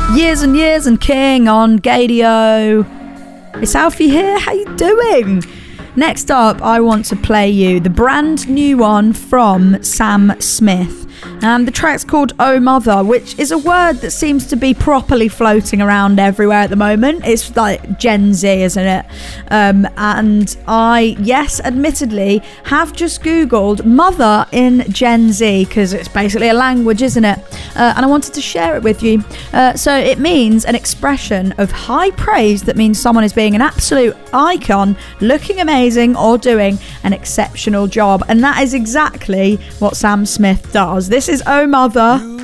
Years and Years and King on Gadio. It's Alfie here. How you doing? Next up, I want to play you the brand new one from Sam Smith. The track's called Oh Mother, which is a word that seems to be properly floating around everywhere at the moment. It's like Gen Z, isn't it? And I, yes, admittedly, have just Googled mother in Gen Z, because it's basically a language, isn't it? And I wanted to share it with you. So it means an expression of high praise that means someone is being an absolute icon, looking amazing, or doing an exceptional job. And that is exactly what Sam Smith does. This is Oh Mother.